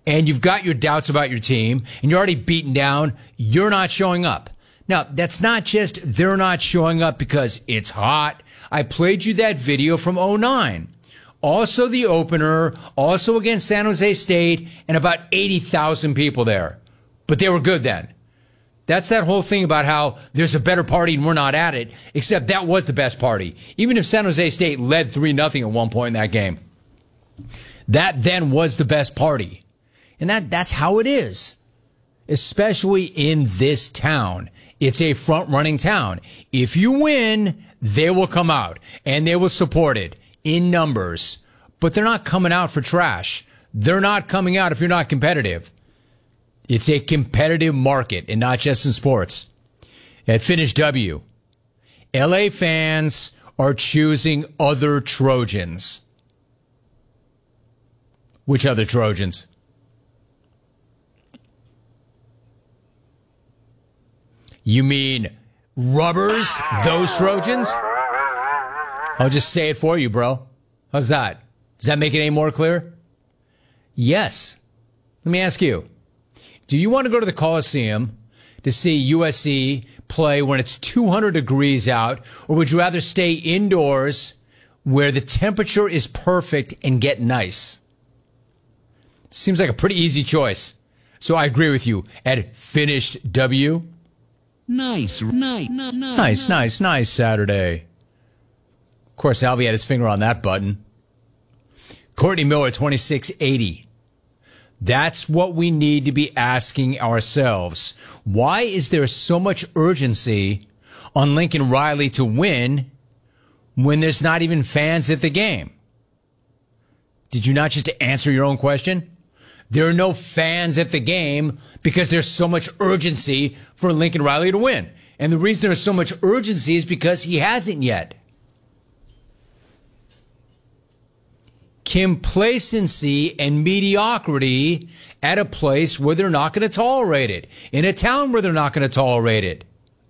and you've got your doubts about your team, and you're already beaten down, you're not showing up. Now, that's not just they're not showing up because it's hot. I played you that video from '09. Also the opener, also against San Jose State, and about 80,000 people there. But they were good then. That's that whole thing about how there's a better party and we're not at it, except that was the best party. Even if San Jose State led 3-0 at one point in that game. That then was the best party. And that's how it is. Especially in this town. It's a front-running town. If you win, they will come out and they will support it in numbers. But they're not coming out for trash. They're not coming out if you're not competitive. It's a competitive market and not just in sports. At Finish W, LA fans are choosing other Trojans. Which other Trojans? You mean rubbers? Those Trojans? I'll just say it for you, bro. How's that? Does that make it any more clear? Yes. Let me ask you. Do you want to go to the Coliseum to see USC play when it's 200 degrees out, or would you rather stay indoors where the temperature is perfect and get nice? Seems like a pretty easy choice. So I agree with you. At Finished W. Nice Saturday. Of course, Alvy had his finger on that button. Courtney Miller, 2680. That's what we need to be asking ourselves. Why is there so much urgency on Lincoln Riley to win when there's not even fans at the game? Did you not just answer your own question? There are no fans at the game because there's so much urgency for Lincoln Riley to win. And the reason there's so much urgency is because he hasn't yet. Complacency and mediocrity at a place where they're not going to tolerate it. In a town where they're not going to tolerate it.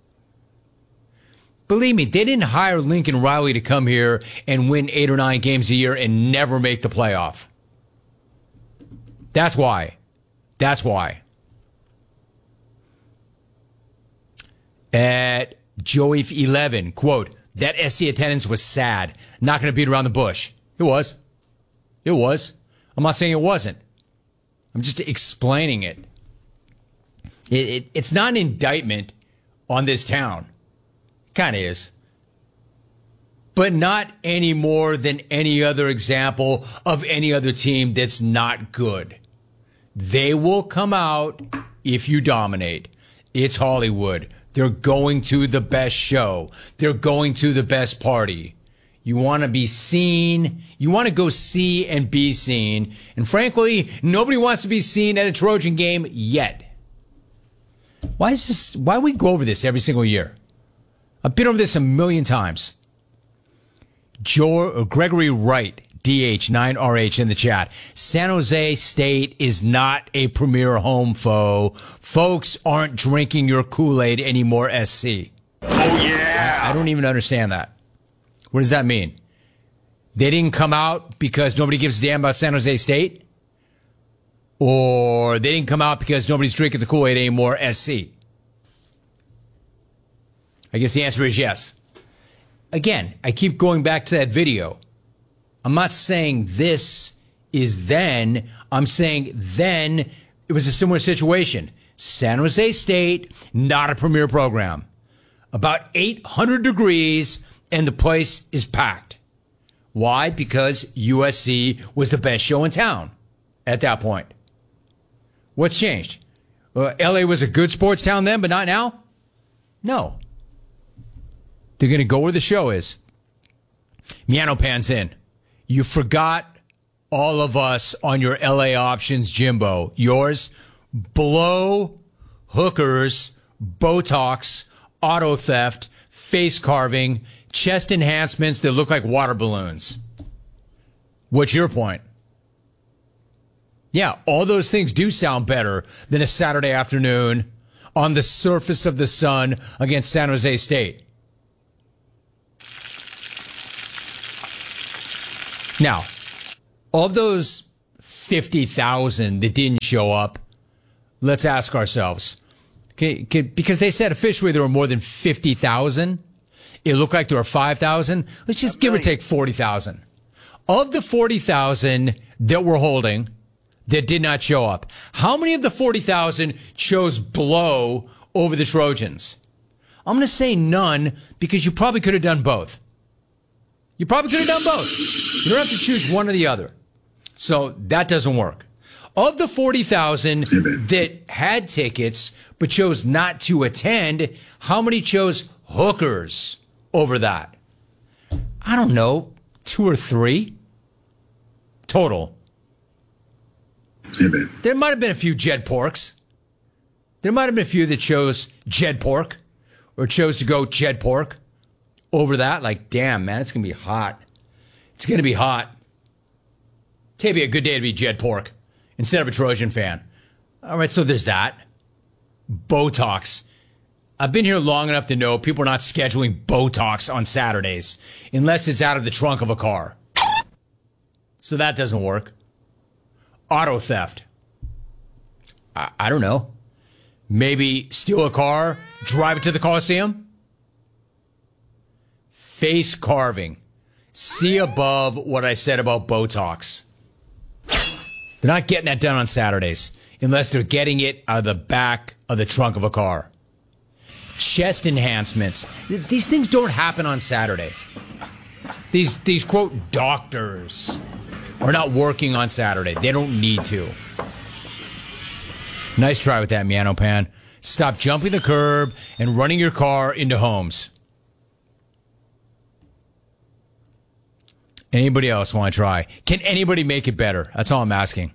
Believe me, they didn't hire Lincoln Riley to come here and win 8 or 9 games a year and never make the playoff. That's why. That's why. At Joey 11, quote, that SC attendance was sad. Not going to beat around the bush. It was. It was. I'm not saying it wasn't. I'm just explaining it. It's not an indictment on this town. Kind of is. But not any more than any other example of any other team that's not good. They will come out if you dominate. It's Hollywood. They're going to the best show. They're going to the best party. You want to be seen. You want to go see and be seen. And frankly, nobody wants to be seen at a Trojan game yet. Why do we go over this every single year? I've been over this a million times. Gregory Wright, DH9RH in the chat. San Jose State is not a premier home foe. Folks aren't drinking your Kool-Aid anymore, SC. Oh, yeah. I don't even understand that. What does that mean? They didn't come out because nobody gives a damn about San Jose State? Or they didn't come out because nobody's drinking the Kool-Aid anymore, SC? I guess the answer is yes. Again, I keep going back to that video. I'm not saying this is then. I'm saying then it was a similar situation. San Jose State, not a premier program. About 800 degrees, and the place is packed. Why? Because USC was the best show in town at that point. What's changed? LA was a good sports town then, but not now? No. They're going to go where the show is. Miano pans in. You forgot all of us on your LA options, Jimbo. Yours, blow, hookers, Botox, auto theft, face carving, chest enhancements that look like water balloons. What's your point? Yeah, all those things do sound better than a Saturday afternoon on the surface of the sun against San Jose State. Now, of those 50,000 that didn't show up, let's ask ourselves, because they said officially there were more than 50,000. It looked like there were 5,000. Let's just give or take 40,000. Of the 40,000 that we're holding that did not show up, how many of the 40,000 chose blow over the Trojans? I'm going to say none, because you probably could have done both. You probably could have done both. You don't have to choose one or the other. So that doesn't work. Of the 40,000 that had tickets but chose not to attend, how many chose hookers over that? I don't know, 2 or 3 total. There might have been a few Jed Porks. There might have been a few that chose Jed Pork or chose to go Jed Pork over that. Like, damn, man, it's going to be hot. It's going to be hot. It'd be a good day to be Jed Pork instead of a Trojan fan. All right, so there's that. Botox. I've been here long enough to know people are not scheduling Botox on Saturdays unless it's out of the trunk of a car. So that doesn't work. Auto theft. I don't know. Maybe steal a car, drive it to the Coliseum? Face carving. See above what I said about Botox. They're not getting that done on Saturdays unless they're getting it out of the back of the trunk of a car. Chest enhancements. These things don't happen on Saturday. These quote doctors are not working on Saturday. They don't need to. Nice try with that, Miano Pan. Stop jumping the curb and running your car into homes. Anybody else want to try? Can anybody make it better? That's all I'm asking.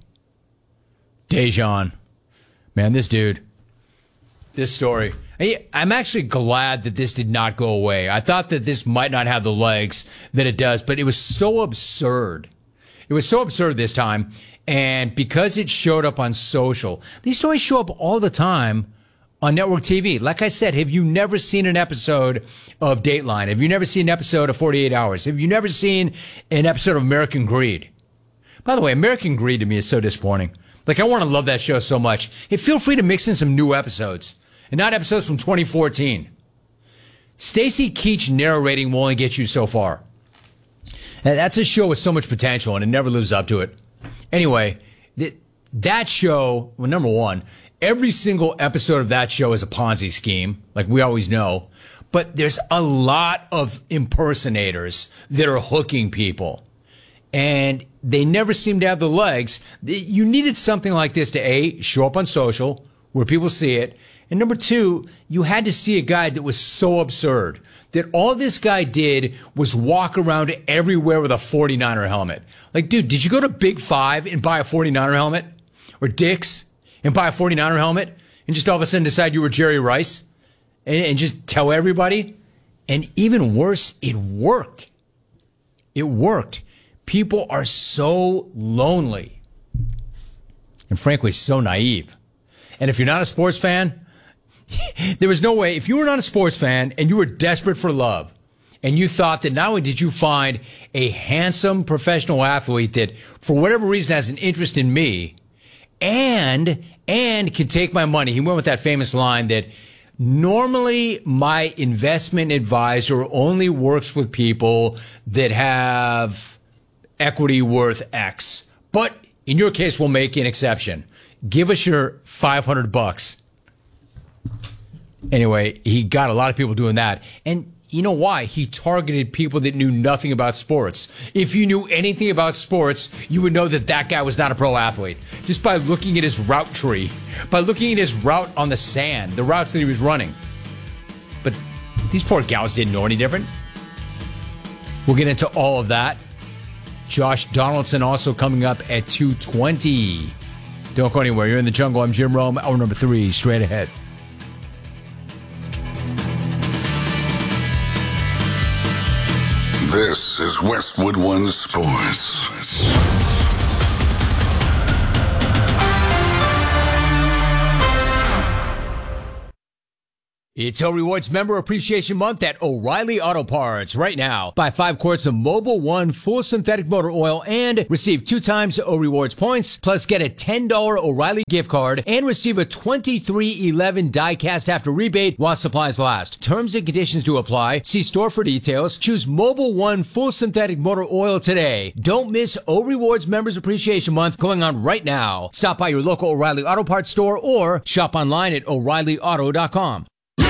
Dejan. Man, this dude. This story. I'm actually glad that this did not go away. I thought that this might not have the legs that it does, but it was so absurd. It was so absurd this time. And because it showed up on social, these stories show up all the time on network TV. Like I said, have you never seen an episode of Dateline? Have you never seen an episode of 48 Hours? Have you never seen an episode of American Greed? By the way, American Greed to me is so disappointing. Like, I want to love that show so much. Hey, feel free to mix in some new episodes and not episodes from 2014. Stacy Keach narrating will only get you so far. That's a show with so much potential, and it never lives up to it. Anyway, that show, well, number one, every single episode of that show is a Ponzi scheme, like we always know. But there's a lot of impersonators that are hooking people. And they never seem to have the legs. You needed something like this to, A, show up on social, where people see it. And number two, you had to see a guy that was so absurd that all this guy did was walk around everywhere with a 49er helmet. Like, dude, did you go to Big Five and buy a 49er helmet? Or Dick's and buy a 49er helmet? And just all of a sudden decide you were Jerry Rice? And just tell everybody? And even worse, it worked. It worked. People are so lonely. And frankly, so naive. And if you're not a sports fan, there was no way, if you were not a sports fan and you were desperate for love, and you thought that not only did you find a handsome professional athlete that, for whatever reason, has an interest in me, and can take my money. He went with that famous line that normally my investment advisor only works with people that have equity worth X. But in your case, we'll make an exception. Give us your $500. Anyway, he got a lot of people doing that. And you know why? He targeted people that knew nothing about sports. If you knew anything about sports, you would know that that guy was not a pro athlete. Just by looking at his route tree, by looking at his route on the sand, the routes that he was running. But these poor gals didn't know any different. We'll get into all of that. Josh Donaldson also coming up at 2:20. Don't go anywhere. You're in the jungle. I'm Jim Rome. Hour number 3, straight ahead. This is Westwood One Sports. It's O Rewards Member Appreciation Month at O'Reilly Auto Parts right now. Buy 5 quarts of Mobil 1 full synthetic motor oil and receive 2 times O Rewards points, plus get a $10 O'Reilly gift card and receive a $23.11 die-cast after rebate while supplies last. Terms and conditions do apply. See store for details. Choose Mobil 1 full synthetic motor oil today. Don't miss O Rewards Members Appreciation Month going on right now. Stop by your local O'Reilly Auto Parts store or shop online at O'ReillyAuto.com.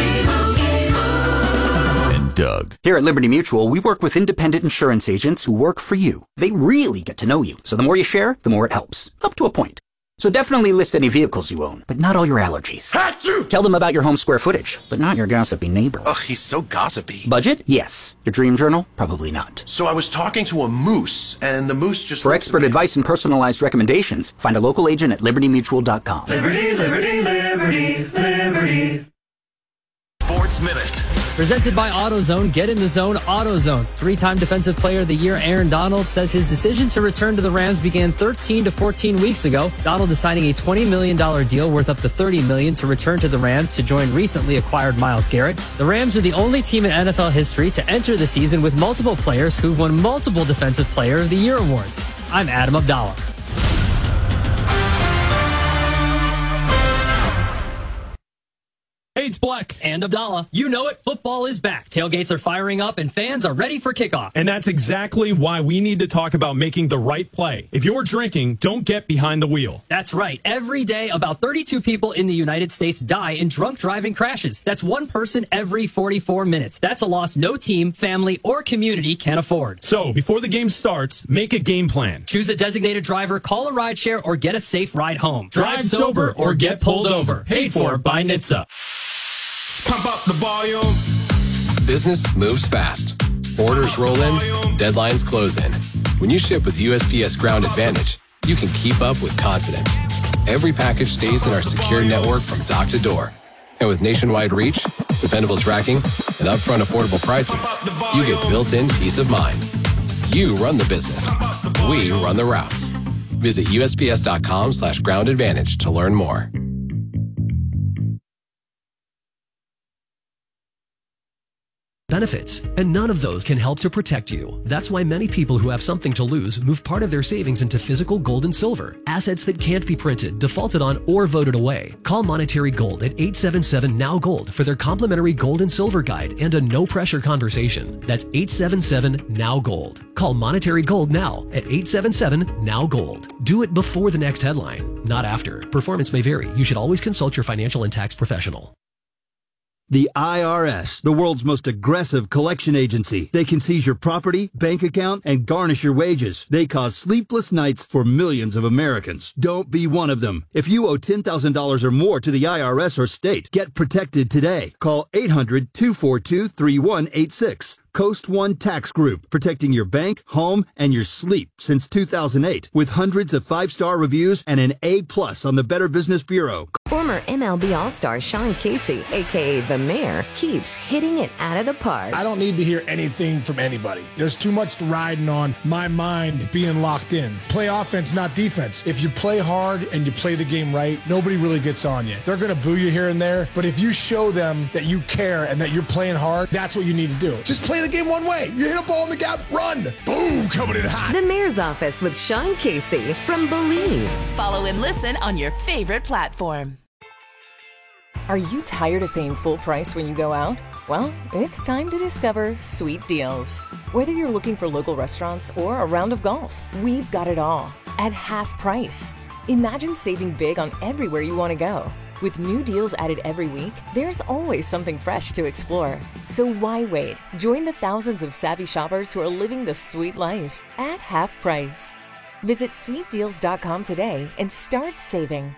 And Doug. Here at Liberty Mutual, we work with independent insurance agents who work for you. They really get to know you, so the more you share, the more it helps. Up to a point. So definitely list any vehicles you own, but not all your allergies. Achoo! Tell them about your home square footage, but not your gossipy neighbor. Ugh, he's so gossipy. Budget? Yes. Your dream journal? Probably not. So I was talking to a moose, and the moose just... For expert advice and personalized recommendations, find a local agent at libertymutual.com. Liberty, liberty, liberty, liberty. Sports Minute. Presented by AutoZone. Get in the zone, AutoZone. 3-time Defensive Player of the Year Aaron Donald says his decision to return to the Rams began 13 to 14 weeks ago. Donald is signing a $20 million deal worth up to $30 million to return to the Rams to join recently acquired Myles Garrett. The Rams are the only team in NFL history to enter the season with multiple players who've won multiple Defensive Player of the Year awards. I'm Adam Abdallah. Hey, it's Black. And Abdallah. You know it, football is back. Tailgates are firing up and fans are ready for kickoff. And that's exactly why we need to talk about making the right play. If you're drinking, don't get behind the wheel. That's right. Every day, about 32 people in the United States die in drunk driving crashes. That's one person every 44 minutes. That's a loss no team, family, or community can afford. So, before the game starts, make a game plan. Choose a designated driver, call a rideshare, or get a safe ride home. Drive sober or get pulled over. Paid for by NHTSA. Pump up the volume. Business moves fast. Orders roll in, deadlines close in. When you ship with USPS Ground Advantage, you can keep up with confidence. Every package stays in our secure network from dock to door. And with nationwide reach, dependable tracking, and upfront affordable pricing, you get built-in peace of mind. You run the business. We run the routes. Visit USPS.com/Ground Advantage to learn more. Benefits, and none of those can help to protect you. That's why many people who have something to lose move part of their savings into physical gold and silver, assets that can't be printed, defaulted on, or voted away. Call Monetary Gold at 877-NOW-GOLD for their complimentary gold and silver guide and a no-pressure conversation. That's 877-NOW-GOLD. Call Monetary Gold now at 877-NOW-GOLD. Do it before the next headline, not after. Performance may vary. You should always consult your financial and tax professional. The IRS, the world's most aggressive collection agency. They can seize your property, bank account, and garnish your wages. They cause sleepless nights for millions of Americans. Don't be one of them. If you owe $10,000 or more to the IRS or state, get protected today. Call 800-242-3186. Coast One Tax Group, protecting your bank, home, and your sleep since 2008, with hundreds of 5-star reviews and an A+ on the Better Business Bureau. Former MLB All-Star Sean Casey, a.k.a. The Mayor, keeps hitting it out of the park. I don't need to hear anything from anybody. There's too much riding on my mind being locked in. Play offense, not defense. If you play hard and you play the game right, nobody really gets on you. They're going to boo you here and there, but if you show them that you care and that you're playing hard, that's what you need to do. Just play the game one way. You hit a ball in the gap, run. Boom, coming in hot. The Mayor's Office with Sean Casey from Believe. Follow and listen on your favorite platform. Are you tired of paying full price when you go out? Well, it's time to discover Sweet Deals. Whether you're looking for local restaurants or a round of golf, we've got it all at half price. Imagine saving big on everywhere you want to go. With new deals added every week, there's always something fresh to explore. So why wait? Join the thousands of savvy shoppers who are living the sweet life at half price. Visit sweetdeals.com today and start saving.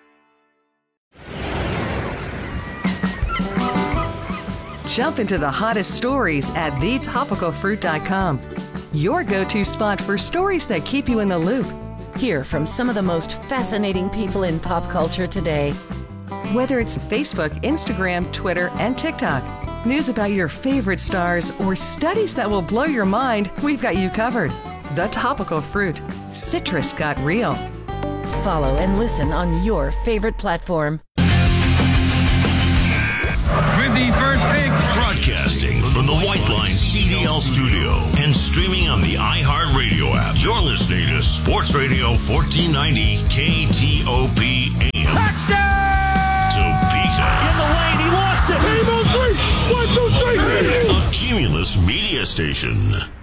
Jump into the hottest stories at thetopicalfruit.com. Your go-to spot for stories that keep you in the loop. Hear from some of the most fascinating people in pop culture today. Whether it's Facebook, Instagram, Twitter, and TikTok, news about your favorite stars, or studies that will blow your mind, we've got you covered. The Topical Fruit. Citrus got real. Follow and listen on your favorite platform. the first pick. Broadcasting from the White Line CDL studio and streaming on the iHeartRadio app. You're listening to Sports Radio 1490 KTOP AM. Touchdown! Topeka. In the lane, he lost it. Game on 3. 1, 2, 3. A Cumulus media station.